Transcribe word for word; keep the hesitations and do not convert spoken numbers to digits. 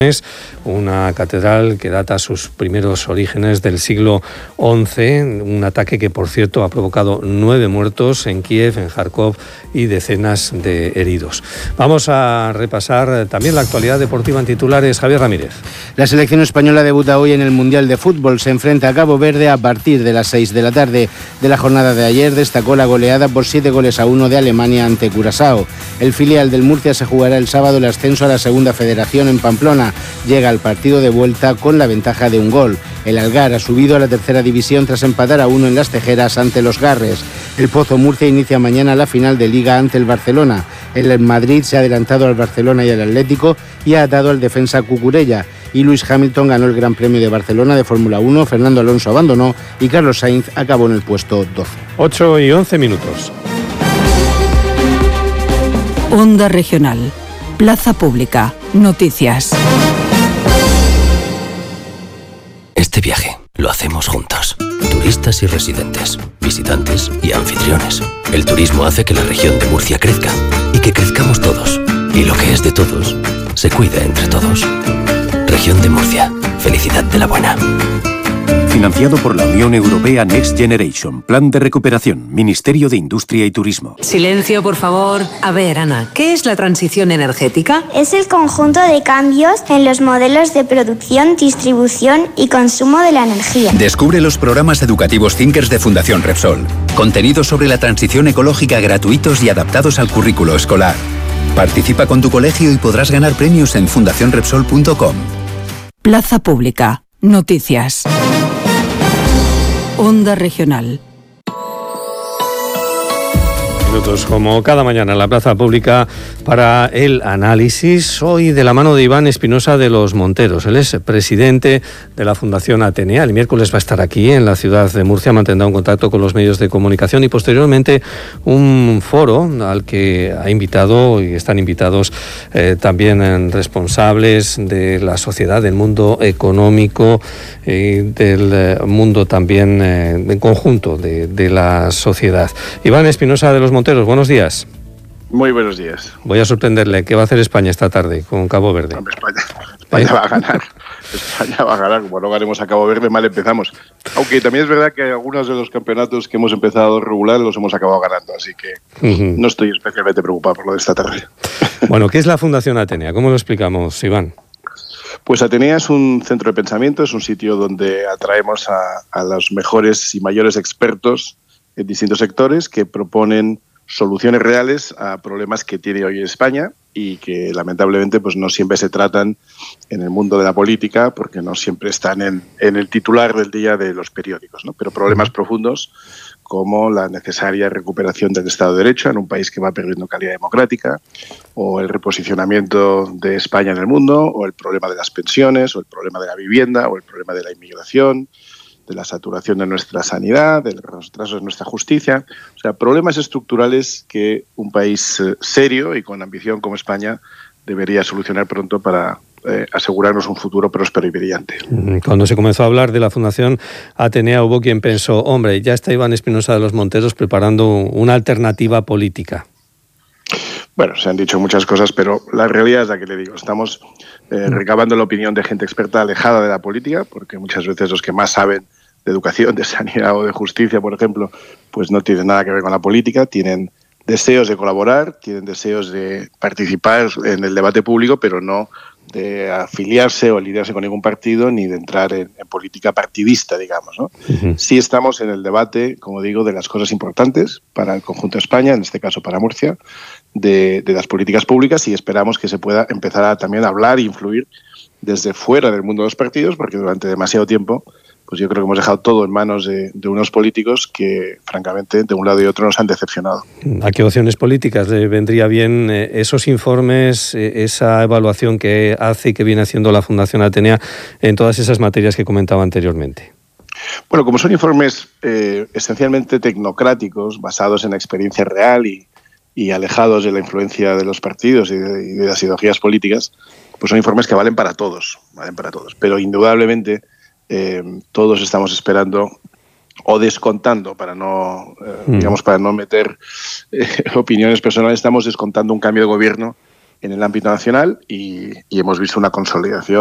Es una catedral que data sus primeros orígenes del siglo once, un ataque que, por cierto, ha provocado nueve muertos en Kiev, en Kharkov y decenas de heridos. Vamos a repasar también la actualidad deportiva en titulares. Javier Ramírez. La selección española debuta hoy en el Mundial de Fútbol. Se enfrenta a Cabo Verde a partir de las seis de la tarde. De la jornada de ayer destacó la goleada por siete goles a uno de Alemania ante Curazao. El filial del Murcia se jugará el sábado el ascenso a la Segunda Federación en Pamplona. Llega al partido de vuelta con la ventaja de un gol. El Algar ha subido a la tercera división tras empatar a uno en las Tejeras ante los Garres. El Pozo Murcia inicia mañana la final de Liga ante el Barcelona. El Madrid se ha adelantado al Barcelona y al Atlético y ha atado al defensa Cucurella. Y Lewis Hamilton ganó el Gran Premio de Barcelona de Fórmula uno, Fernando Alonso abandonó y Carlos Sainz acabó en el puesto doce. ocho y once minutos. Onda Regional. Plaza Pública. Noticias. Este viaje lo hacemos juntos. Turistas y residentes, visitantes y anfitriones. El turismo hace que la región de Murcia crezca y que crezcamos todos. Y lo que es de todos, se cuida entre todos. Región de Murcia. Felicidad de la buena. Financiado por la Unión Europea Next Generation. Plan de recuperación. Ministerio de Industria y Turismo. Silencio, por favor. A ver, Ana, ¿qué es la transición energética? Es el conjunto de cambios en los modelos de producción, distribución y consumo de la energía. Descubre los programas educativos Thinkers de Fundación Repsol. Contenidos sobre la transición ecológica gratuitos y adaptados al currículo escolar. Participa con tu colegio y podrás ganar premios en fundación repsol punto com. Plaza Pública. Noticias. Onda Regional. Minutos como cada mañana en la Plaza Pública para el análisis, hoy de la mano de Iván Espinosa de los Monteros. Él es presidente de la Fundación Atenea. El miércoles va a estar aquí en la ciudad de Murcia, mantendrá un contacto con los medios de comunicación y posteriormente un foro al que ha invitado y están invitados eh, también eh, responsables de la sociedad, del mundo económico y eh, del eh, mundo también eh, en conjunto de, de la sociedad. Iván Espinosa de los Monteros. Monteros, buenos días. Muy buenos días. Voy a sorprenderle. ¿Qué va a hacer España esta tarde con Cabo Verde? Hombre, España, España ¿Eh? va a ganar. España va a ganar. Como no ganemos a Cabo Verde, mal empezamos. Aunque también es verdad que algunos de los campeonatos que hemos empezado regular los hemos acabado ganando. Así que uh-huh. no estoy especialmente preocupado por lo de esta tarde. Bueno, ¿qué es la Fundación Atenea? ¿Cómo lo explicamos, Iván? Pues Atenea es un centro de pensamiento, es un sitio donde atraemos a, a los mejores y mayores expertos en distintos sectores que proponen soluciones reales a problemas que tiene hoy España y que lamentablemente pues no siempre se tratan en el mundo de la política porque no siempre están en, en el titular del día de los periódicos, ¿no? Pero problemas profundos como la necesaria recuperación del Estado de Derecho en un país que va perdiendo calidad democrática, o el reposicionamiento de España en el mundo, o el problema de las pensiones, o el problema de la vivienda, o el problema de la inmigración, de la saturación de nuestra sanidad, de los retrasos de nuestra justicia. O sea, problemas estructurales que un país serio y con ambición como España debería solucionar pronto para eh, asegurarnos un futuro próspero y brillante. Cuando se comenzó a hablar de la Fundación Atenea, hubo quien pensó, hombre, ya está Iván Espinosa de los Monteros preparando una alternativa política. Bueno, se han dicho muchas cosas, pero la realidad es la que le digo. Estamos eh, recabando la opinión de gente experta alejada de la política, porque muchas veces los que más saben de educación, de sanidad o de justicia, por ejemplo, pues no tienen nada que ver con la política, tienen deseos de colaborar, tienen deseos de participar en el debate público, pero no de afiliarse o alinearse con ningún partido ni de entrar en, en política partidista, digamos, ¿no? Uh-huh. Sí estamos en el debate, como digo, de las cosas importantes para el conjunto de España, en este caso para Murcia, de, de las políticas públicas, y esperamos que se pueda empezar a también a hablar e influir desde fuera del mundo de los partidos, porque durante demasiado tiempo pues yo creo que hemos dejado todo en manos de, de unos políticos que, francamente, de un lado y otro nos han decepcionado. ¿A qué opciones políticas le vendría bien eh, esos informes, eh, esa evaluación que hace y que viene haciendo la Fundación Atenea en todas esas materias que comentaba anteriormente? Bueno, como son informes eh, esencialmente tecnocráticos, basados en la experiencia real y, y alejados de la influencia de los partidos y de, y de las ideologías políticas, pues son informes que valen para todos, valen para todos. Pero indudablemente Eh, todos estamos esperando o descontando, para no eh, mm. digamos para no meter eh, opiniones personales, estamos descontando un cambio de gobierno en el ámbito nacional y, y hemos visto una consolidación